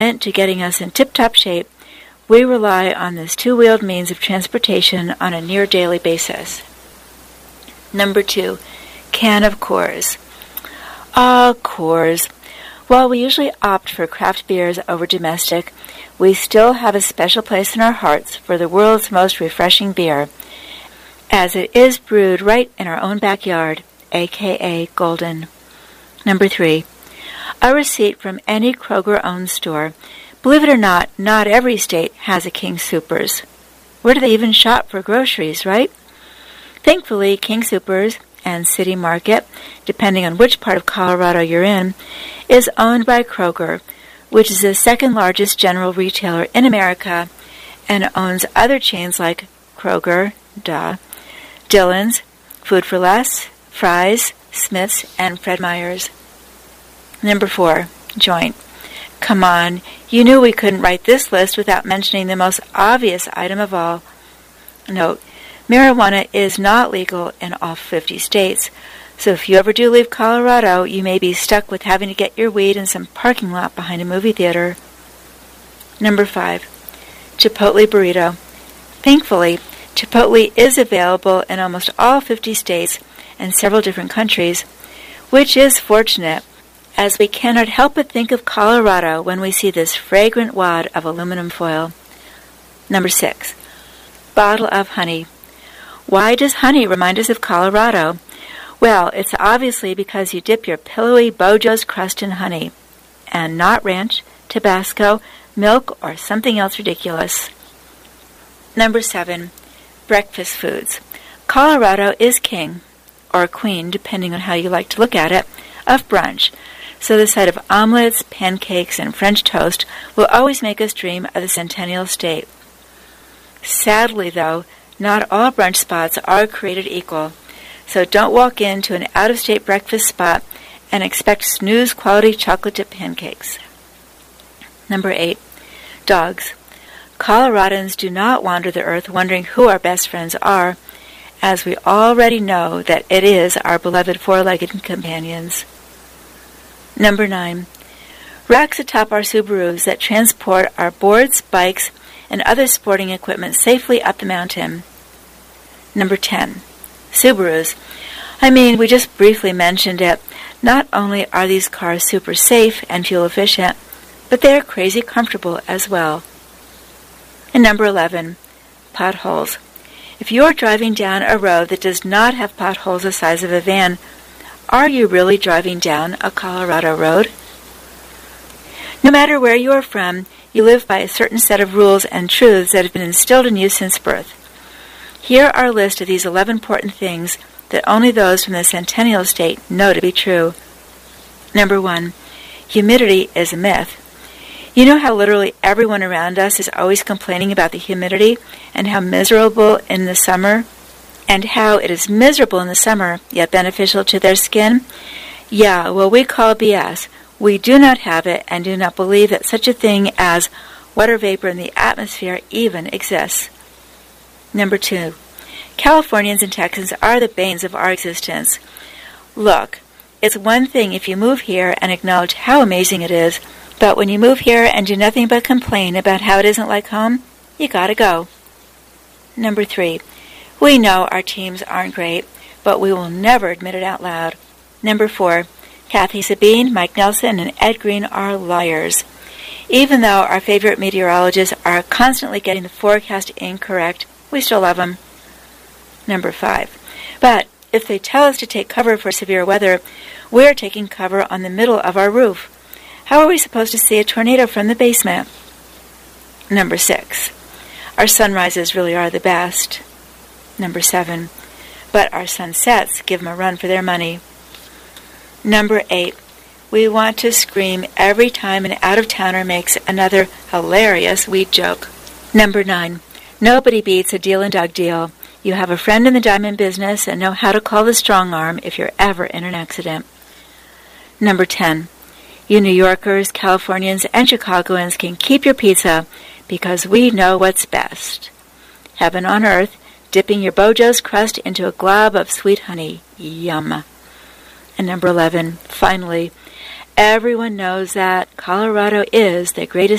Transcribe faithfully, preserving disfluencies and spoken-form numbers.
to getting us in tip-top shape, we rely on this two-wheeled means of transportation on a near-daily basis. Number two, can of Coors. Ah, Coors. While we usually opt for craft beers over domestic, we still have a special place in our hearts for the world's most refreshing beer, as it is brewed right in our own backyard, aka Golden. Number three, a receipt from any Kroger-owned store. Believe it or not, not every state has a King Soopers. Where do they even shop for groceries, right? Thankfully, King Soopers and City Market, depending on which part of Colorado you're in, is owned by Kroger, which is the second largest general retailer in America and owns other chains like Kroger, duh, Dillon's, Food for Less, Fry's, Smith's, and Fred Meyer's. Number four, joint. Come on, you knew we couldn't write this list without mentioning the most obvious item of all. Note, marijuana is not legal in all fifty states, so if you ever do leave Colorado, you may be stuck with having to get your weed in some parking lot behind a movie theater. Number five, Chipotle burrito. Thankfully, Chipotle is available in almost all fifty states and several different countries, which is fortunate, as we cannot help but think of Colorado when we see this fragrant wad of aluminum foil. Number six, bottle of honey. Why does honey remind us of Colorado? Well, it's obviously because you dip your pillowy Bojo's crust in honey, and not ranch, Tabasco, milk, or something else ridiculous. Number seven, breakfast foods. Colorado is king, or queen, depending on how you like to look at it, of brunch, so the sight of omelets, pancakes, and French toast will always make us dream of the Centennial State. Sadly, though, not all brunch spots are created equal, so don't walk into an out-of-state breakfast spot and expect snooze-quality chocolate-dipped pancakes. Number eight, dogs. Coloradans do not wander the earth wondering who our best friends are, as we already know that it is our beloved four-legged companions. Number nine, racks atop our Subarus that transport our boards, bikes, and other sporting equipment safely up the mountain. Number ten, Subarus. I mean, we just briefly mentioned it. Not only are these cars super safe and fuel efficient, but they are crazy comfortable as well. And number eleven, potholes. If you are driving down a road that does not have potholes the size of a van, are you really driving down a Colorado road? No matter where you are from, you live by a certain set of rules and truths that have been instilled in you since birth. Here are a list of these eleven important things that only those from the Centennial State know to be true. Number one, humidity is a myth. You know how literally everyone around us is always complaining about the humidity and how miserable in the summer, and how it is miserable in the summer, yet beneficial to their skin? Yeah, well, we call B S. We do not have it and do not believe that such a thing as water vapor in the atmosphere even exists. Number two, Californians and Texans are the banes of our existence. Look, it's one thing if you move here and acknowledge how amazing it is, but when you move here and do nothing but complain about how it isn't like home, you gotta go. Number three, we know our teams aren't great, but we will never admit it out loud. Number four, Kathy Sabine, Mike Nelson, and Ed Green are liars. Even though our favorite meteorologists are constantly getting the forecast incorrect, we still love them. Number five, but if they tell us to take cover for severe weather, we're taking cover on the middle of our roof. How are we supposed to see a tornado from the basement? Number six, our sunrises really are the best. Number seven, but our sunsets give them a run for their money. Number eight, we want to scream every time an out-of-towner makes another hilarious weed joke. Number nine, nobody beats a deal and dug deal. You have a friend in the diamond business and know how to call the strong arm if you're ever in an accident. Number ten, you New Yorkers, Californians, and Chicagoans can keep your pizza because we know what's best. Heaven on earth, dipping your Bojo's crust into a glob of sweet honey. Yum. And number eleven, finally, Everyone knows that Colorado is the greatest